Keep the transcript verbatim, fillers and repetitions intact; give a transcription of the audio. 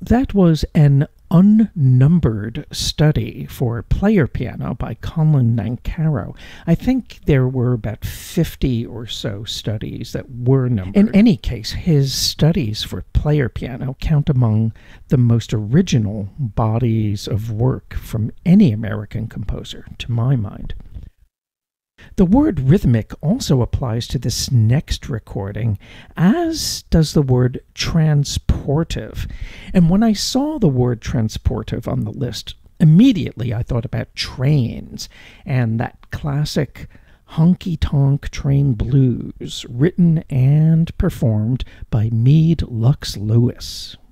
That was an unnumbered study for player piano by Conlon Nancarrow. I think there were about fifty or so studies that were numbered. In any case, his studies for player piano count among the most original bodies of work from any American composer, to my mind. The word rhythmic also applies to this next recording, as does the word transportive. And when I saw the word transportive on the list, immediately I thought about trains and that classic honky-tonk train blues written and performed by Meade Lux Lewis.